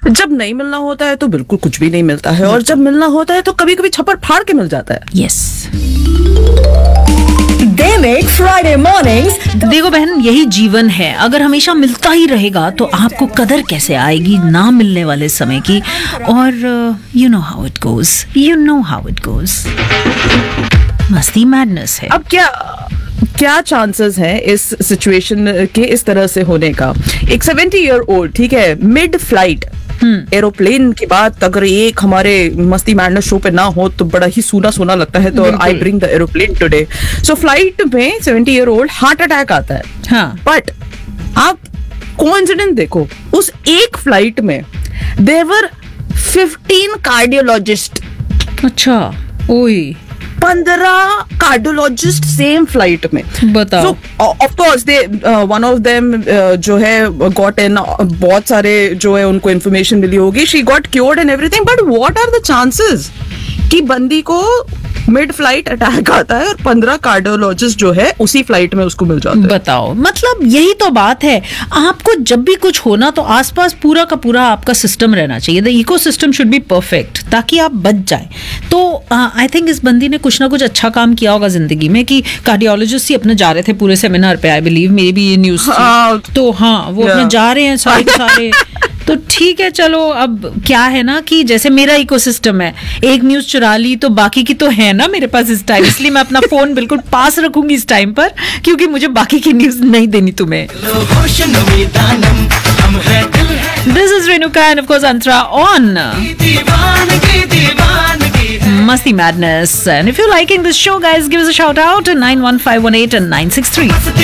जब नहीं मिलना होता है तो बिल्कुल कुछ भी नहीं मिलता है, और जब मिलना होता है तो कभी कभी छप्पर फाड़ के मिल जाता है। Yes. They make Friday mornings देखो बहन, यही जीवन है। अगर हमेशा मिलता ही रहेगा तो आपको कदर कैसे आएगी ना मिलने वाले समय की। और you know how it goes, मस्ती मैडनेस है। अब क्या चांसेस हैं इस सिचुएशन के इस तरह से होने का? एक 70 ईयर ओल्ड, ठीक है, मिड फ्लाइट एरोप्लेन की बात अगर एक हमारे मस्ती मैडनेस शो पे ना हो तो बड़ा ही सूना सूना लगता है। तो I bring the aeroplane today. So flight में 70 ईयर ओल्ड हार्ट अटैक आता है। हाँ। बट आप कोइंसिडेंस देखो, उस एक फ्लाइट में देयर वर 15 कार्डियोलॉजिस्ट। अच्छा, ओए 15 कार्डियोलॉजिस्ट सेम फ्लाइट में। बताओ। So, of course, one of them जो है got in, बहुत सारे जो है उनको इन्फॉर्मेशन मिली होगी, she got cured and everything, but what are the chances कि बंदी को मिड फ्लाइट अटैक आता है और 15 कार्डियोलॉजिस्ट जो है उसी फ्लाइट में उसको मिल जाते हैं? बताओ, मतलब यही तो बात है। आपको जब भी कुछ होना तो आसपास पूरा का पूरा आपका सिस्टम रहना चाहिए। The ecosystem should be perfect ताकि आप बच जाए। तो आई थिंक इस बंदी ने कुछ ना कुछ अच्छा काम किया होगा जिंदगी में कि कार्डियोलॉजिस्ट ही अपने जा रहे थे पूरे सेमिनार पे। आई बिलीव मे बी ये न्यूज थी। तो हाँ, वो अपने जा रहे हैं सारे तो ठीक है। चलो, अब क्या है ना कि जैसे मेरा इकोसिस्टम है, एक न्यूज चुरा ली तो बाकी की तो है ना मेरे पास इस टाइम, इसलिए मैं अपना फोन बिल्कुल पास रखूंगी इस टाइम पर, क्योंकि मुझे बाकी की न्यूज नहीं देनी तुम्हें। This is Renuka end of course Antara on Masti Madness. And if you're liking this show, guys, give us a shout out at 91518 and 963.